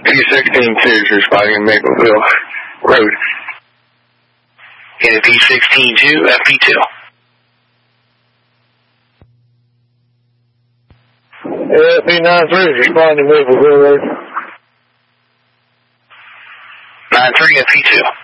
P16-2 is responding in Mapleville Road. And P16-2, FP2. P93 is responding to Mapleville Road. 93, FP2.